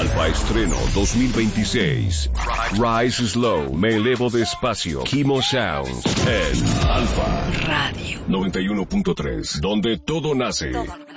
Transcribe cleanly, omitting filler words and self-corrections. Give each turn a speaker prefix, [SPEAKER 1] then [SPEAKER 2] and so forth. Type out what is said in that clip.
[SPEAKER 1] Alfa Estreno 2026. Rise Slow, me elevo despacio. Kimo Sounds en Alfa Radio 91.3, donde todo nace.